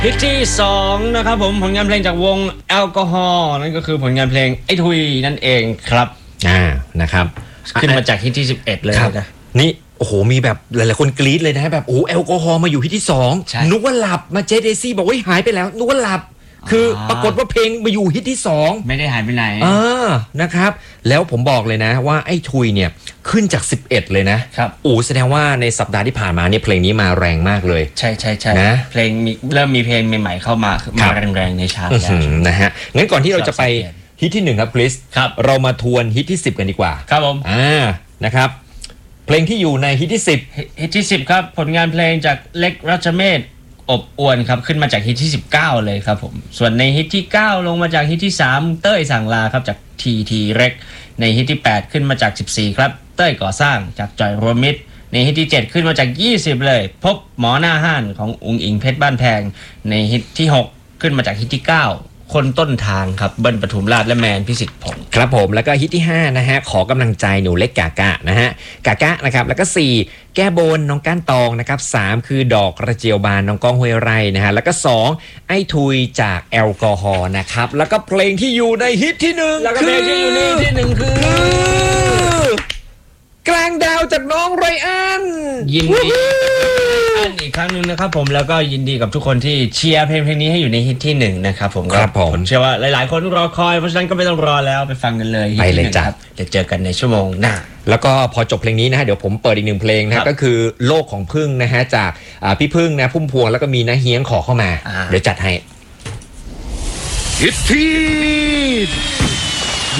ฮิตที่2นะครับผมผลงานเพลงจากวงแอลกอฮอล์นั่นก็คือผลงานเพลงไอ้ทุยนั่นเองครับนะครับขึ้นมาจากฮิตที่11เลยนะนี่โอ้โหมีแบบหลายๆคนกรี๊ดเลยนะแบบโอ้แอลกอฮอล์มาอยู่ฮิตที่2นึกว่าหลับมาเจเดซี่บอกว่าหายไปแล้วนึกว่าหลับคือปรากฏว่าเพลงมาอยู่ฮิตที่2 ไม่ได้หายไปไหนนะครับแล้วผมบอกเลยนะว่าไอ้ทุยเนี่ยขึ้นจาก11เลยนะครับแสดงว่าในสัปดาห์ที่ผ่านมาเนี่ยเพลงนี้มาแรงมากเลยใช่นะเพลงเริ่มมีเพลงใหม่ๆเข้ามาแรงๆในชาร์ตแล้วนะฮะงั้นก่อนที่เราจะไปฮิตที่1ครับคริสเรามาทวนฮิตที่10กันดีกว่าครับผมนะครับเพลงที่อยู่ในฮิตที่10 ฮิตที่10ครับผลงานเพลงจากเล็กรัชเมศอบอวนครับขึ้นมาจากฮิตที่19เลยครับผมส่วนในฮิตที่9ลงมาจากฮิตที่3เต้ยสั่งลาครับจากทีเร็กในฮิตที่8ขึ้นมาจาก14ครับเต้ยก่อสร้างจากจอยรวมมิตรในฮิตที่7ขึ้นมาจาก20เลยพบหมอหน้าห้านของอุ๋งอิงเพชรบ้านแพงในฮิตที่6ขึ้นมาจากฮิตที่9คนต้นทางครับเบิ้ลปทุมราชและแมนพิสิทธิ์ผงครับผมแล้วก็ฮิตที่5นะฮะขอกำลังใจหนูเล็กกากะนะฮะกากะนะครับแล้วก็4แก้บนน้องก้านตองนะครับ3คือดอกกระเจียวบานน้องก้องห้วยไร่นะฮะแล้วก็2ไอ้ทุยจากแอลกอฮอล์นะครับแล้วก็เพลงที่อยู่ในฮิตที่1 แล้วก็เพลงที่อยู่ในฮิตที่1คือกลางดาวจากน้องไรอันยินดีอีกครั้งหนึ่งนะครับผมแล้วก็ยินดีกับทุกคนที่เชียร์เพลงนี้ให้อยู่ในฮิตที่1นะครับผมครับผมเชื่อว่าหลายๆคนรอคอยเพราะฉะนั้นก็ไม่ต้องรอแล้วไปฟังกันเลยไปเลยจ้ะเดี๋ยวเจอกันในชั่วโมงหน้าแล้วก็พอจบเพลงนี้นะฮะเดี๋ยวผมเปิดอีก1เพลงนะก็คือโลกของพึ่งนะฮะจากพี่พึ่งนะพุ่มพวงแล้วก็มีนะเฮียงขอเข้ามาเดี๋ยวจัดให้ฮิตที่